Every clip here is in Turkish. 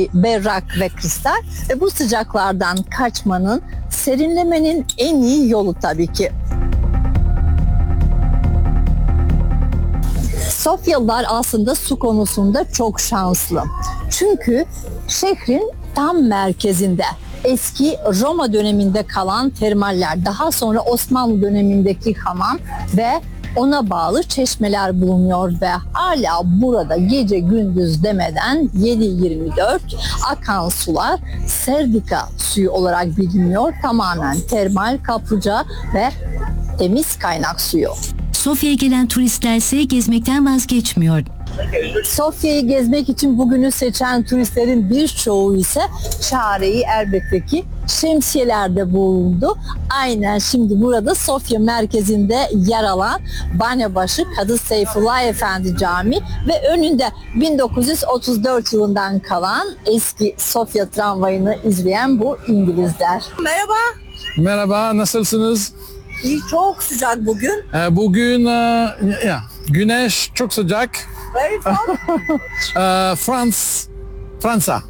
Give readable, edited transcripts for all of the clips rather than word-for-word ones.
berrak ve kristal ve bu sıcaklardan kaçmanın, serinlemenin en iyi yolu tabii ki. Sofyalılar aslında su konusunda çok şanslı. Çünkü şehrin tam merkezinde eski Roma döneminde kalan termaller, daha sonra Osmanlı dönemindeki hamam ve ona bağlı çeşmeler bulunuyor ve hala burada gece gündüz demeden 7/24 akan sular Serdika suyu olarak biliniyor. Tamamen termal, kaplıca ve temiz kaynak suyu. Sofya'ya gelen turistlerse gezmekten vazgeçmiyor. Sofya'yı gezmek için bugünü seçen turistlerin birçoğu ise çareyi elbette ki şemsiyelerde bulundu. Aynen şimdi burada Sofya merkezinde yer alan Banyabaşı Kadı Seyfullah Efendi Camii ve önünde 1934 yılından kalan eski Sofya tramvayını izleyen bu İngilizler. Merhaba. Merhaba, nasılsınız? İyi, çok sıcak bugün. Bugün güneş çok sıcak. Where are you from? Fransa.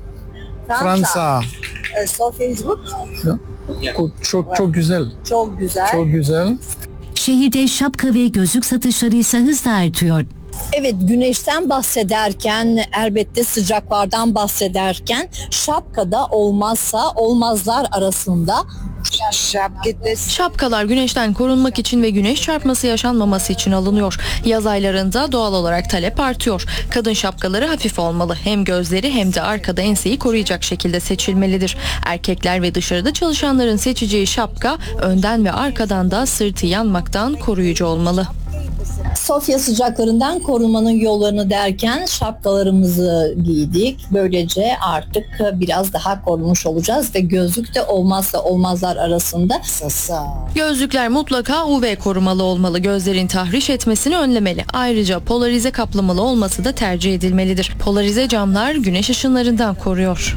Sofya is good. Çok güzel. Çok güzel. Çok güzel. Şehirde şapka ve gözlük satışları ise hızla artıyor. Evet, güneşten bahsederken, elbette sıcaklardan bahsederken şapkada olmazsa olmazlar arasında Şapkalar güneşten korunmak için ve güneş çarpması yaşanmaması için alınıyor. Yaz aylarında doğal olarak talep artıyor. Kadın şapkaları hafif olmalı. Hem gözleri hem de arkada enseyi koruyacak şekilde seçilmelidir. Erkekler ve dışarıda çalışanların seçeceği şapka önden ve arkadan da sırtı yanmaktan koruyucu olmalı. Sofya sıcaklarından korunmanın yollarını derken şapkalarımızı giydik. Böylece artık biraz daha korunmuş olacağız ve gözlük de olmazsa olmazlar arasında. Gözlükler mutlaka UV korumalı olmalı. Gözlerin tahriş etmesini önlemeli. Ayrıca polarize kaplamalı olması da tercih edilmelidir. Polarize camlar güneş ışınlarından koruyor.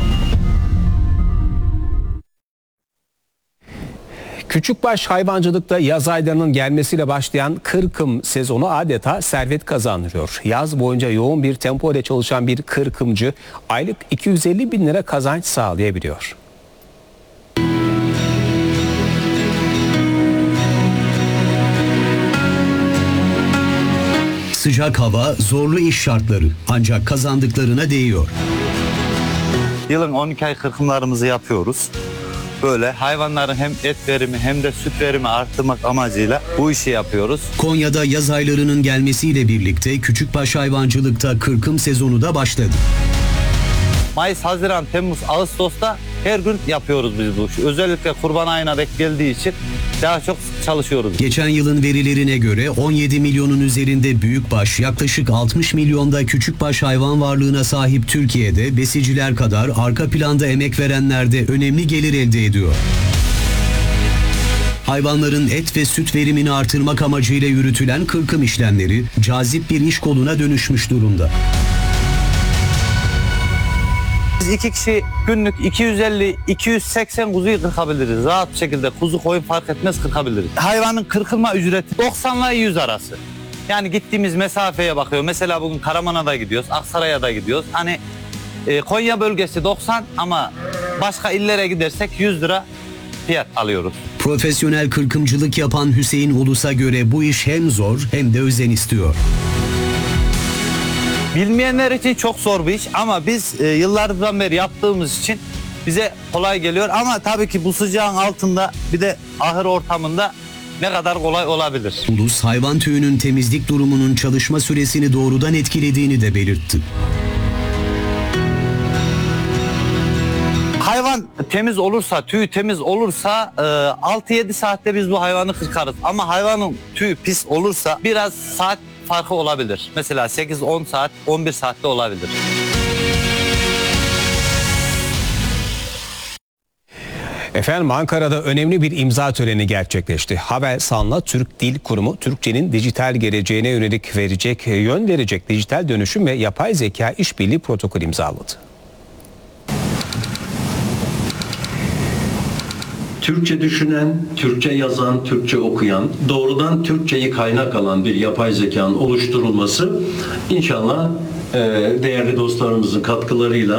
Küçükbaş hayvancılıkta yaz aylarının gelmesiyle başlayan kırkım sezonu adeta servet kazandırıyor. Yaz boyunca yoğun bir tempo ile çalışan bir kırkımcı aylık 250 bin lira kazanç sağlayabiliyor. Sıcak hava, zorlu iş şartları ancak kazandıklarına değiyor. Yılın 12 ay kırkımlarımızı yapıyoruz. Böyle hayvanların hem et verimi hem de süt verimi arttırmak amacıyla bu işi yapıyoruz. Konya'da yaz aylarının gelmesiyle birlikte küçükbaş hayvancılıkta kırkım sezonu da başladı. Mayıs, Haziran, Temmuz, Ağustos'ta her gün yapıyoruz biz bu işi. Özellikle kurban ayına denk geldiği için daha çok çalışıyoruz. Geçen yılın verilerine göre 17 milyonun üzerinde büyükbaş, yaklaşık 60 milyonda küçükbaş hayvan varlığına sahip Türkiye'de besiciler kadar arka planda emek verenler de önemli gelir elde ediyor. Hayvanların et ve süt verimini artırmak amacıyla yürütülen kırkım işlemleri cazip bir iş koluna dönüşmüş durumda. Biz iki kişi günlük 250-280 kuzuyu kırkabiliriz. Rahat bir şekilde kuzu koyun fark etmez kırkabiliriz. Hayvanın kırkılma ücreti 90 ile 100 arası. Yani gittiğimiz mesafeye bakıyor. Mesela bugün Karaman'a da gidiyoruz, Aksaray'a da gidiyoruz. Hani Konya bölgesi 90 ama başka illere gidersek 100 lira fiyat alıyoruz. Profesyonel kırkımcılık yapan Hüseyin Ulus'a göre bu iş hem zor hem de özen istiyor. Bilmeyenler için çok zor bir iş ama biz yıllardan beri yaptığımız için bize kolay geliyor. Ama tabii ki bu sıcağın altında bir de ahır ortamında ne kadar kolay olabilir. Ulus hayvan tüyünün temizlik durumunun çalışma süresini doğrudan etkilediğini de belirtti. Hayvan temiz olursa, tüy temiz olursa 6-7 saatte biz bu hayvanı kırkarız. Ama hayvanın tüyü pis olursa biraz saat farkı olabilir. Mesela 8-10 saat, 11 saatte olabilir. Efendim Ankara'da önemli bir imza töreni gerçekleşti. Havelsan'la Türk Dil Kurumu Türkçenin dijital geleceğine yönelik yön verecek dijital dönüşüm ve yapay zeka işbirliği protokolü imzaladı. Türkçe düşünen, Türkçe yazan, Türkçe okuyan, doğrudan Türkçeyi kaynak alan bir yapay zekanın oluşturulması inşallah değerli dostlarımızın katkılarıyla